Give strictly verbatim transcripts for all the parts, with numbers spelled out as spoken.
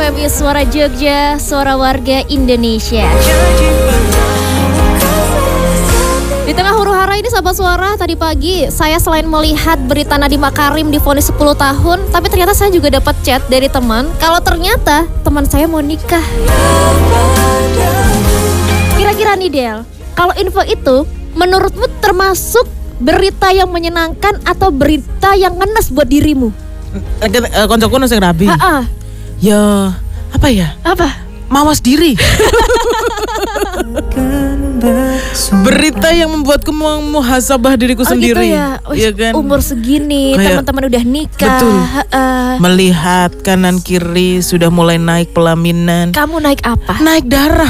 M I Suara Jogja, suara warga Indonesia. Di tengah huru-hara ini sahabat suara, tadi pagi saya selain melihat berita Nadiem Makarim divonis sepuluh tahun, tapi ternyata saya juga dapat chat dari teman kalau ternyata teman saya mau nikah. Kira-kira nih Del, kalau info itu menurutmu termasuk berita yang menyenangkan atau berita yang ngenes buat dirimu? Koncoku nang sing rabi. Heeh. Ya, apa ya? Apa? Mawas diri. Berita yang membuatku muhasabah diriku oh, sendiri. Gitu ya. Ush, ya kan? Umur segini, kayak, teman-teman udah nikah. Betul. Uh, Melihat kanan kiri sudah mulai naik pelaminan. Kamu naik apa? Naik darah.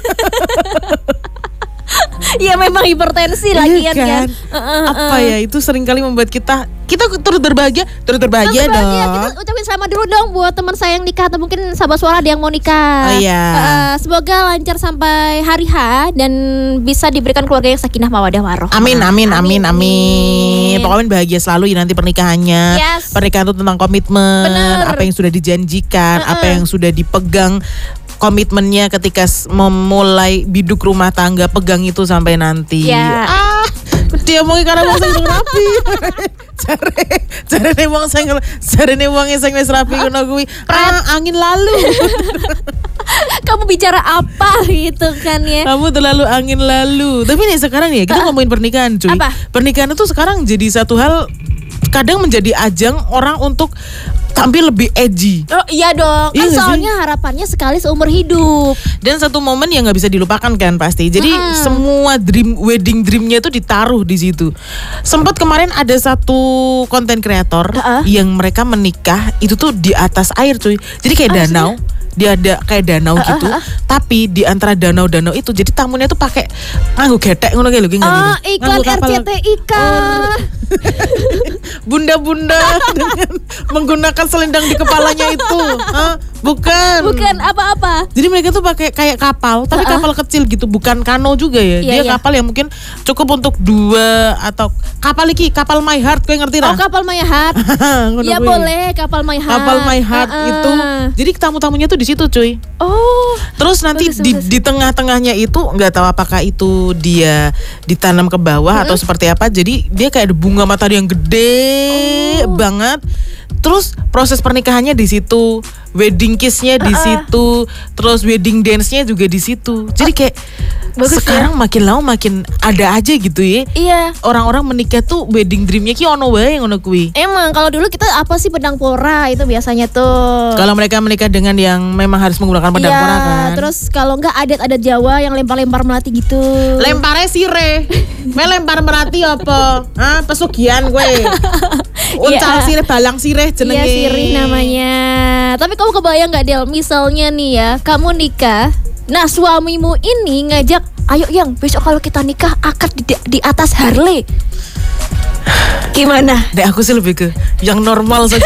Ya memang hipertensi lagi iya kan. kan? Uh, uh, uh. Apa ya, itu seringkali membuat kita kita turut berbahagia, turut berbahagia Terus dong. Kita ucapin sama dulu dong buat teman saya yang nikah atau mungkin sahabat suara ada yang mau nikah. Oh iya. Uh, semoga lancar sampai hari H dan bisa diberikan keluarga yang sakinah mawadah warohmah. Amin amin amin amin. Pokoknya bahagia selalu ya nanti pernikahannya. Yes. Pernikahan itu tentang komitmen, Bener. apa yang sudah dijanjikan, Uh-uh. apa yang sudah dipegang. Komitmennya ketika memulai biduk rumah tangga, pegang itu sampai nanti. Ya. Ah, dia mau karena wong sing rapi. Cari cari nih wong sing cari nih wong sing wis rapi ngono kuwi. Ah, angin lalu. Kamu bicara apa gitu kan ya? Kamu terlalu angin lalu. Tapi nih sekarang ya kita uh, ngomongin pernikahan, cuy. Apa? Pernikahan itu sekarang jadi satu hal kadang menjadi ajang orang untuk tampil lebih edgy. Oh iya dong, kan iya soalnya harapannya sekali seumur hidup. Dan satu momen yang nggak bisa dilupakan kan pasti. Jadi hmm. semua dream wedding dreamnya itu ditaruh di situ. Sempat kemarin ada satu konten kreator uh-uh. yang mereka menikah itu tuh di atas air, cuy. Jadi kayak oh, danau. Maksudnya? Dia ada kayak danau uh, gitu, uh, uh. tapi di antara danau-danau itu jadi tamunya tuh pakai nganggo getek ngono kayak lho gitu. Oh, iklan R C T I K. Oh. Bunda-bunda dengan menggunakan selendang di kepalanya itu. Hah? Bukan. Bukan apa-apa. Jadi mereka tuh pakai kayak kapal, tapi uh-uh. kapal kecil gitu, bukan kano juga ya. Iya, Dia iya. kapal yang mungkin cukup untuk dua atau kapal iki, kapal My Heart, kowe ngerti ra? Oh, kapal My Heart. Ya boleh, kapal My Heart. Kapal My Heart uh-uh. itu. Jadi tamu-tamunya tuh di situ, cuy. Oh. Terus nanti bagus, di, bagus. di tengah-tengahnya itu nggak tahu apakah itu dia ditanam ke bawah mm-hmm. atau seperti apa. Jadi dia kayak ada bunga matahari yang gede oh. banget. Terus proses pernikahannya di situ, wedding kiss-nya di uh-uh. situ, terus wedding dance-nya juga di situ. Jadi kayak bagus sekarang ya? Makin lama makin ada aja gitu ya. Iya. Orang-orang menikah tuh wedding dream-nya ki ono wae ngono kuwi. Emang kalau dulu kita apa sih pedang pora itu biasanya tuh. Kalau mereka menikah dengan yang memang harus menggunakan pedang iya, pora kan. Terus kalau enggak adat-adat Jawa yang lempar-lempar melati gitu. Lemparnya sire. Me lempar melati apa? Hah, pesugihan gue. Uncal yeah. sirih, balang sirih jenenge. Iya, sirih namanya. Tapi kamu kebayang gak Del, misalnya nih ya, kamu nikah, nah suamimu ini ngajak, ayo yang besok kalau kita nikah akad di, di atas Harley. Gimana? Dek aku sih lebih ke yang normal saja.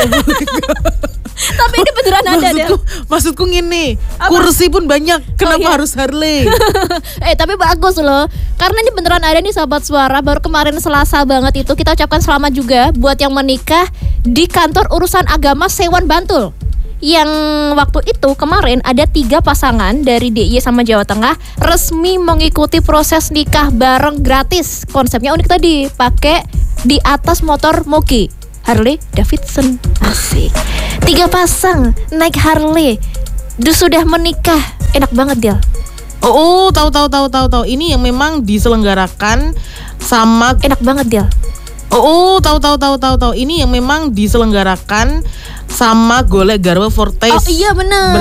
Tapi ini beneran ada Del. Maksudku gini, kursi pun banyak, kenapa oh, iya? harus Harley? Eh tapi bagus loh, karena ini beneran ada nih sahabat suara. Baru kemarin Selasa banget itu kita ucapkan selamat juga buat yang menikah di kantor urusan agama Sewan Bantul. Yang waktu itu kemarin ada tiga pasangan dari D I Y sama Jawa Tengah resmi mengikuti proses nikah bareng gratis. Konsepnya unik tadi, pakai di atas motor Moki Harley Davidson. Asik. Tiga pasang naik Harley, Duh, sudah menikah, enak banget Del. Oh, oh tahu tahu tahu tahu tahu. Ini yang memang diselenggarakan sama enak banget Del. Oh, oh tahu tahu tahu tahu tahu. Ini yang memang diselenggarakan sama Golek Garwa Fortes. Oh iya benar.